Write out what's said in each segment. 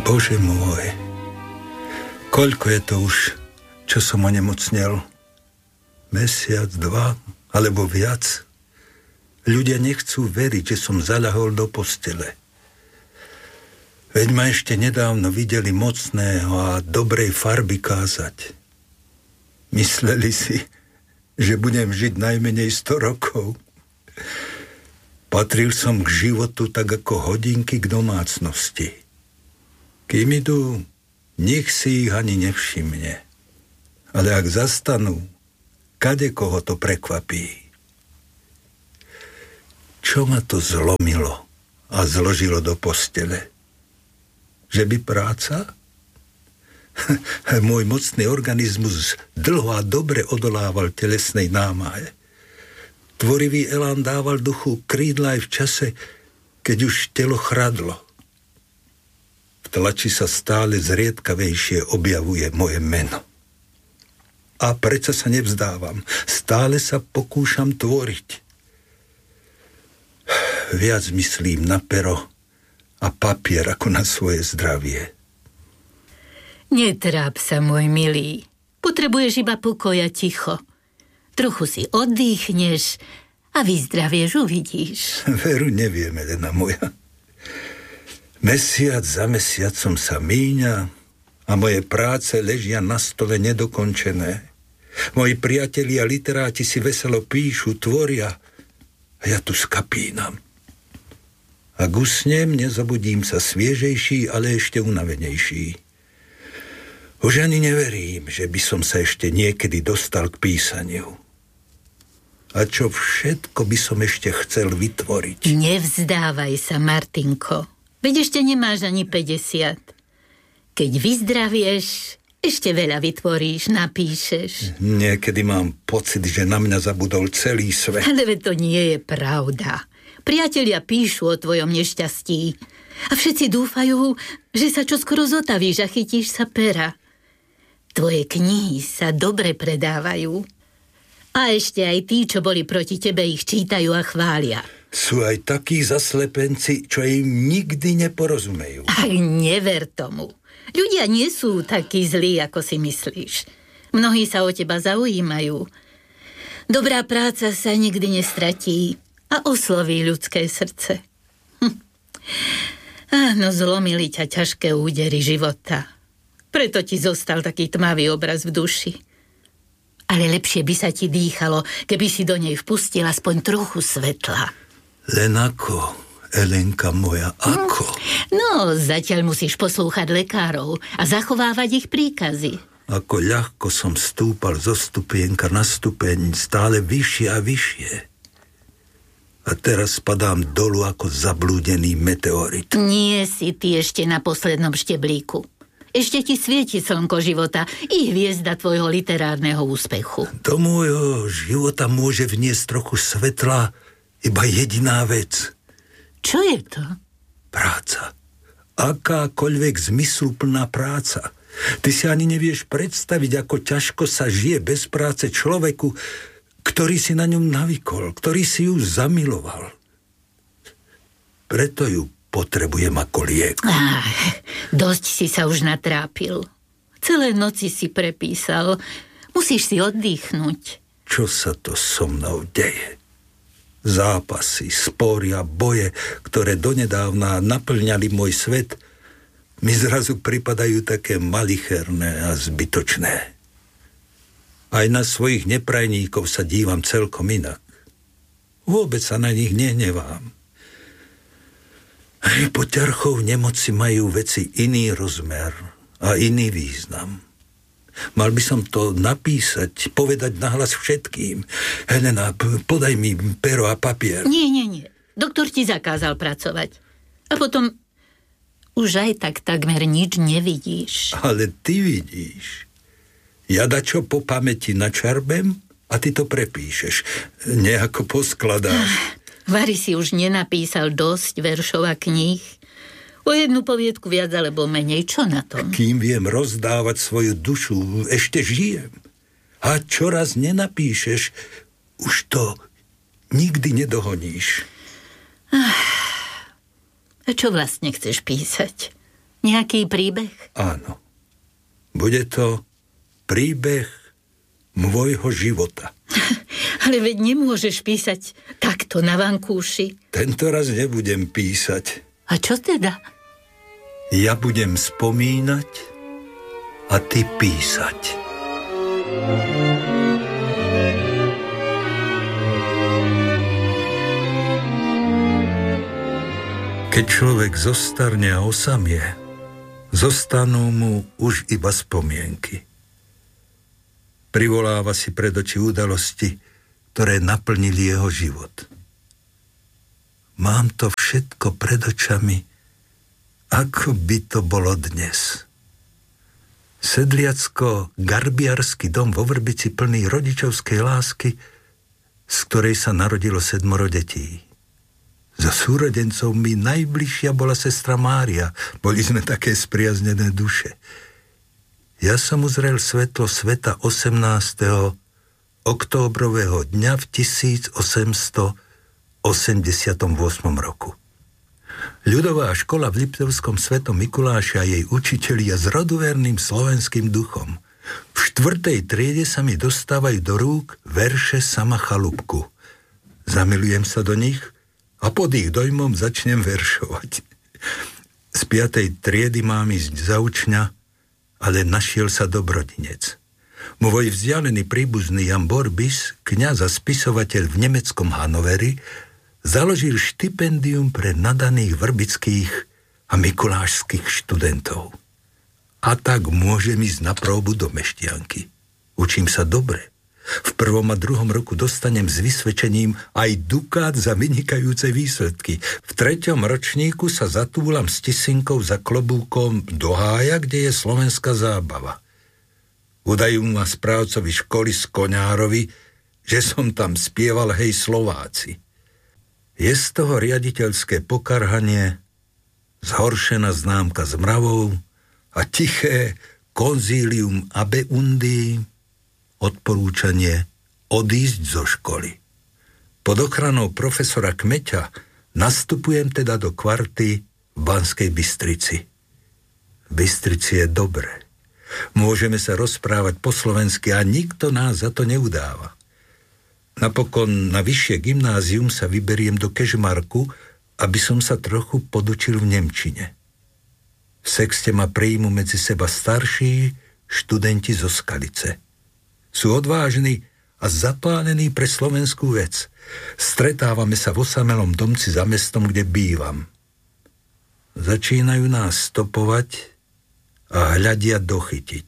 Bože môj, koľko je to už, čo som onemocnel? Mesiac, 2 alebo viac? Ľudia nechcú veriť, že som zaľahol do postele. Veď ma ešte nedávno videli mocného a dobrej farby kázať. Mysleli si, že budem žiť najmenej 100 rokov. Patril som k životu tak ako hodinky k domácnosti. Kým idú, nech si ich ani nevšimne. Ale ak zastanú, kadekoho to prekvapí. Čo ma to zlomilo a zložilo do postele? Že by práca? Môj mocný organizmus dlho a dobre odolával telesnej námahe. Tvorivý elán dával duchu krídla aj v čase, keď už telo chradlo. V tlači sa stále zriedkavejšie objavuje moje meno. A predsa sa nevzdávam. Stále sa pokúšam tvoriť. Viac myslím na pero a papier ako na svoje zdravie. Netráp sa, môj milý. Potrebuješ iba pokoj a ticho. Trochu si oddychneš a vyzdravieš, uvidíš. Veru nevieme, Lena moja. Mesiac za mesiacom sa míňa a moje práce ležia na stole nedokončené. Moji priatelia literáti si veselo píšu, tvoria a ja tu skapínam. Ak usnem, nezobudím sa sviežejší, ale ešte unavenejší. Už ani neverím, že by som sa ešte niekedy dostal k písaniu. A čo všetko by som ešte chcel vytvoriť? Nevzdávaj sa, Martinko. Veď ešte nemáš ani 50. Keď vyzdravieš, ešte veľa vytvoríš, napíšeš. Niekedy mám pocit, že na mňa zabudol celý svet. Ale to nie je pravda. Priatelia píšu o tvojom nešťastí a všetci dúfajú, že sa čoskoro zotavíš a chytíš sa pera. Tvoje knihy sa dobre predávajú. A ešte aj tí, čo boli proti tebe, ich čítajú a chvália. Sú aj takí zaslepenci, čo im nikdy neporozumejú. Aj never tomu. Ľudia nie sú takí zlí, ako si myslíš. Mnohí sa o teba zaujímajú. Dobrá práca sa nikdy nestratí a osloví ľudské srdce. Áno, zlomili ťa ťažké údery života. Preto ti zostal taký tmavý obraz v duši. Ale lepšie by sa ti dýchalo, keby si do nej vpustil aspoň trochu svetla. Len ako, Elenka moja, ako? No, zatiaľ musíš poslúchať lekárov a zachovávať ich príkazy. Ako ľahko som stúpal zo stupienka na stupeň, stále vyššie a vyššie. A teraz spadám dolu ako zablúdený meteorit. Nie si ty ešte na poslednom šteblíku. Ešte ti svieti slnko života i hviezda tvojho literárneho úspechu. Do môjho života môže vniesť trochu svetla iba jediná vec. Čo je to? Práca. Akákoľvek zmysluplná práca. Ty si ani nevieš predstaviť, ako ťažko sa žije bez práce človeku, ktorý si na ňom navykol, ktorý si ju zamiloval. Preto ju potrebujem ako liek. Dosť si sa už natrápil. Celé noci si prepísal. Musíš si oddychnúť. Čo sa to so mnou deje? Zápasy, spory a boje, ktoré donedávna naplňali môj svet, mi zrazu pripadajú také malicherné a zbytočné. Aj na svojich neprajníkov sa dívam celkom inak. Vôbec sa na nich nehnevám. Aj pod ťarchou nemoci majú veci iný rozmer a iný význam. Mal by som to napísať, povedať nahlas všetkým. Helena, podaj mi pero a papier. Nie. Doktor ti zakázal pracovať. A potom už aj tak takmer nič nevidíš. Ale ty vidíš. Ja dačo po pamäti načarbem a ty to prepíšeš. Nejako poskladáš. Vary si už nenapísal dosť veršov a kníh. O jednu poviedku viac alebo menej, čo na tom? Kým viem rozdávať svoju dušu, ešte žijem. A čoraz nenapíšeš, už to nikdy nedohoníš. A čo vlastne chceš písať? Nejaký príbeh? Áno. Bude to príbeh môjho života. Ale veď nemôžeš písať takto na vankúši. Tento raz nebudem písať. A čo teda? Ja budem spomínať a ty písať. Keď človek zostarne a osamie, zostanú mu už iba spomienky. Privoláva si pred oči udalosti, ktoré naplnili jeho život. Mám to všetko pred očami, ako by to bolo dnes. Sedliacko-garbiarsky dom vo Vrbici plný rodičovskej lásky, z ktorej sa narodilo 7 detí. Za súrodencov mi najbližšia bola sestra Mária. Boli sme také spriaznené duše. Ja som uzrel svetlo sveta 18. októbrového dňa v 1888 roku. Ľudová škola v Liptovskom Svetom Mikuláši a jej učitelia s rodoverným slovenským duchom. V 4. triede sa mi dostávajú do rúk verše Sama Chalúbku. Zamilujem sa do nich a pod ich dojmom začnem veršovať. Z 5. triedy mám ísť za učňa, ale našiel sa dobrodinec. Môj vzdialený príbuzný Jan Borbis, kňaz a spisovateľ v nemeckom Hanoveri, založil štipendium pre nadaných vrbických a mikulášských študentov. A tak môžem ísť na próbu do Mešťanky. Učím sa dobre. V 1. a 2. roku dostanem s vysvedčením aj dukát za vynikajúce výsledky. V 3. ročníku sa zatúlam s tisinkou za klobúkom do hája, kde je slovenská zábava. Udajú ma správcovi školy z Koňárovi, že som tam spieval Hej Slováci. Je z toho riaditeľské pokarhanie, zhoršená známka s mravou a tiché konzílium abeundi, odporúčanie odísť zo školy. Pod ochranou profesora Kmeťa nastupujem teda do kvarty v Banskej Bystrici. V Bystrici je dobre. Môžeme sa rozprávať po slovensky a nikto nás za to neudáva. Napokon na vyššie gymnázium sa vyberiem do Kežmarku, aby som sa trochu podučil v nemčine. V sexte ma prijímu medzi seba starší študenti zo Skalice. Sú odvážni a zapálení pre slovenskú vec. Stretávame sa v osamelom domci za mestom, kde bývam. Začínajú nás stopovať a hľadia dochytiť.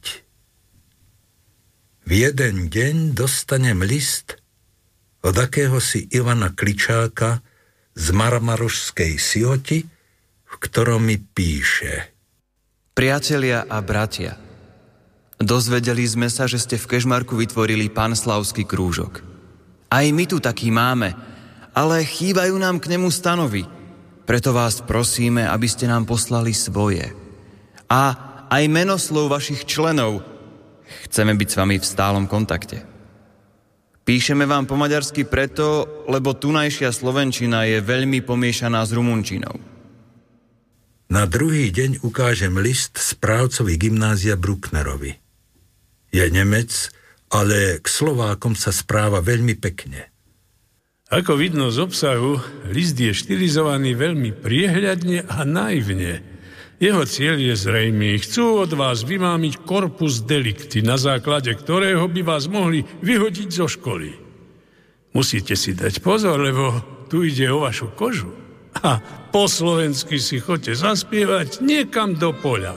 V jeden deň dostanem list od akéhosi Ivana Kličáka z Marmarošskej Sioti, v ktorom mi píše: Priatelia a bratia, dozvedeli sme sa, že ste v Kežmarku vytvorili panslavský krúžok. Aj my tu taký máme, ale chýbajú nám k nemu stanovy. Preto vás prosíme, aby ste nám poslali svoje. A aj menoslov vašich členov. Chceme byť s vami v stálom kontakte. Píšeme vám po maďarsky preto, lebo tunajšia slovenčina je veľmi pomiešaná s rumunčinou. Na druhý deň ukážem list správcovi gymnázia Brucknerovi. Je Nemec, ale k Slovákom sa správa veľmi pekne. Ako vidno z obsahu, list je štilizovaný veľmi priehľadne a naivne. Jeho cieľ je zrejmý. Chcú od vás vymámiť corpus delicti, na základe ktorého by vás mohli vyhodiť zo školy. Musíte si dať pozor, lebo tu ide o vašu kožu. A po slovensky si choďte zaspievať niekam do poľa.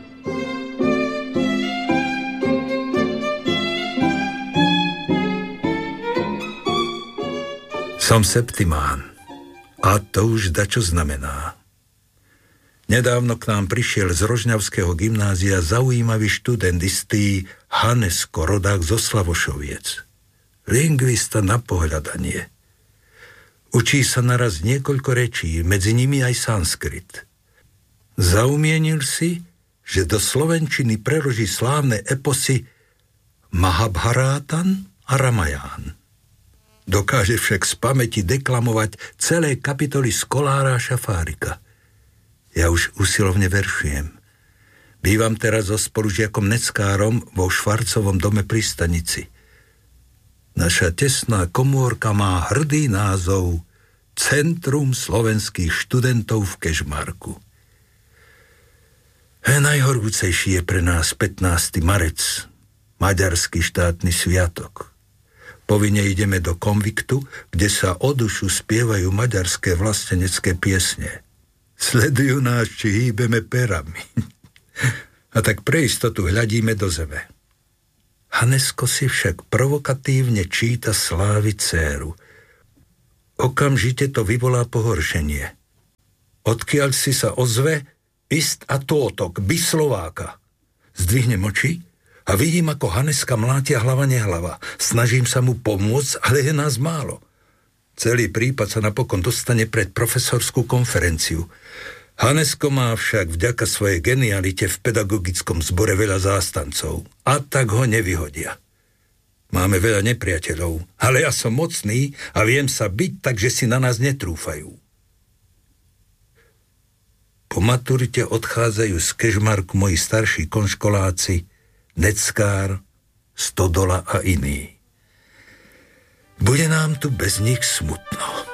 Som septimán a to už dačo znamená. Nedávno k nám prišiel z Rožňavského gymnázia zaujímavý študent istý Hannes Korodák zo Slavošoviec. Lingvista na pohľadanie. Učí sa naraz niekoľko rečí, medzi nimi aj sanskrit. Zaumienil si, že do slovenčiny preloží slávne eposy Mahabharatan a Ramayán. Dokáže však z pamäti deklamovať celé kapitoly z Kolára Šafárika. Ja už usilovne veršujem. Bývam teraz so spolužiakom Neckárom vo Švarcovom dome pri stanici. Naša tesná komórka má hrdý názov Centrum slovenských študentov v Kežmarku. Najhorúcejší je pre nás 15. marec, maďarský štátny sviatok. Povinne ideme do konviktu, kde sa o dušu spievajú maďarské vlastenecké piesne. Sledujú nás, či hýbeme perami. A tak pre istotu hľadíme do zeme. Hanesko si však provokatívne číta slávy dcéru. Okamžite to vyvolá pohoršenie. Odkiaľ si sa ozve, ist a tótok, by Slováka. Zdvihnem oči a vidím, ako Haneska mlátia hlava nehlava. Snažím sa mu pomôcť, ale je nás málo. Celý prípad sa napokon dostane pred profesorskú konferenciu. Hanesko má však vďaka svojej genialite v pedagogickom zbore veľa zástancov. A tak ho nevyhodia. Máme veľa nepriateľov, ale ja som mocný a viem sa byť, takže si na nás netrúfajú. Po maturite odchádzajú z Kežmarku moji starší konškoláci, Neckár, Stodola a iní. Bude nám tu bez nich smutno.